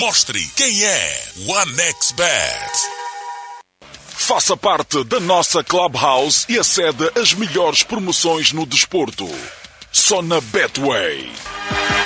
Mostre quem é OneXBet. Faça parte da nossa Clubhouse e acede às melhores promoções no desporto. Só na Betway.